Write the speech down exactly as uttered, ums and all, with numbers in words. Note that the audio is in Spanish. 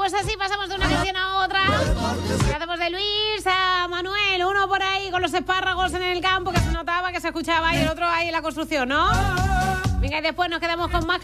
pues así pasamos de una canción a otra. Y hacemos de Luis a Manuel, uno por ahí con los espárragos en el campo que se notaba, que se escuchaba, y el otro ahí en la construcción, ¿no? Venga, y después nos quedamos con más